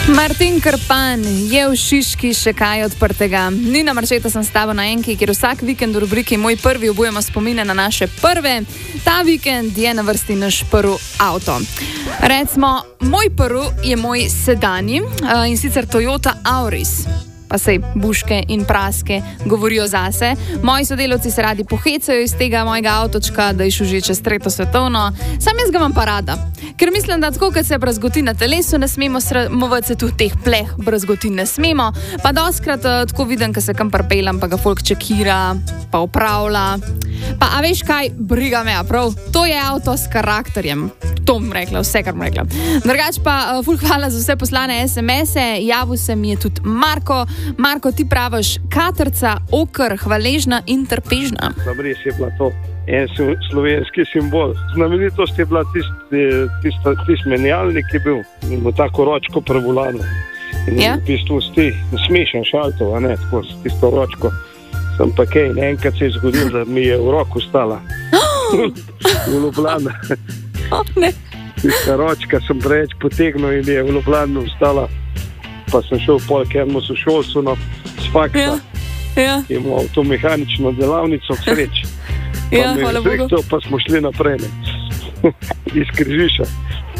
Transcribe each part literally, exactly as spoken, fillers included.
Martin Krpan je v Šiški še kaj odprtega. Nina Marčeta sem s tabo na Enki, kjer vsak vikend v rubriki Moj prvi obujemo spomine na naše prve. Ta vikend je na vrsti naš prvi avto. Recimo, moj prvi je moj sedanji in sicer Toyota Auris. Pa sej buške in praske govorijo zase. Moji sodelavci se radi pohecajo iz tega mojega avtočka, da je šel že čez tretjo svetovno. Sam jaz ga imam pa rada, ker mislim, da tako, kot se brazgoti na telesu, ne smemo sramovati se tu teh pleh brazgotin ne smemo. Pa doskrat tako vidim, ko se kam pripeljem, pa ga folk čekira, pa upravlja. Pa a veš kaj, briga me, prav, to je avto s karakterjem. To bom rekla, vse, kar bom rekla. Drugač pa, ful hvala za vse poslane es em es-e, javil se mi je tudi Marko. Marko, ti praviš, katrca, okr, hvaležna in trpežna. Res je bila to en slovenski simbol. Znamenitost je bila tisti tist, tist menjalnik, ki je bil v tako ročko prevolano. In ja? V bistvu sti smešen šaltov, a ne, tako s tisto ročko. Sem pa kaj, enkrat se je zgodil, da mi je v roku stala. V Ljubljani. Oh, ne. Tista ročka sem preveč potegnil in je v Ljubljani ostala. Pa sem šel pol kernemu sošolcu no, s faksa. Ja, ja. Imel avtomehanično delavnico, k sreči. Ja, hvala Bogu. To pa smo šli naprej, ne. Iz Križiša.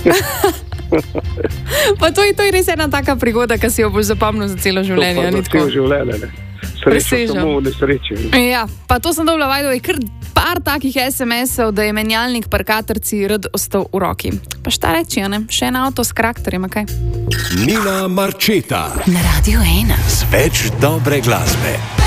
Pa to je, to je res ena taka prigoda, ki si jo boš zapomnil za celo življenje. To pa za celo življenje, ne. Srečo samo v nesreči. Ja, pa to sem dobila vajdo, je kar par takih es em es-ov, da je menjalnik pri katrci rad ostal v roki. Pa šta reči, ne? Še en avto s karakterjem, kaj? Nina Marčeta na Radio ena. Z več dobre glasbe.